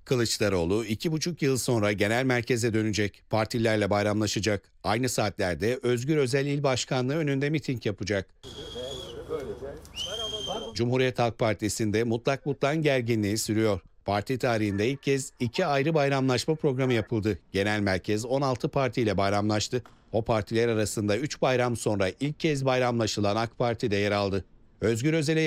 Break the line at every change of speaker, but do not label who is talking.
Kılıçdaroğlu 2,5 yıl sonra genel merkeze dönecek. Partililerle bayramlaşacak. Aynı saatlerde Özgür Özel İl Başkanlığı önünde miting yapacak. Cumhuriyet Halk Partisi'nde mutlak gerginliği sürüyor. Parti tarihinde ilk kez 2 ayrı bayramlaşma programı yapıldı. Genel merkez 16 partiyle bayramlaştı. O partiler arasında 3 bayram sonra ilk kez bayramlaşılan AK Parti'de yer aldı. Özgür Özel'e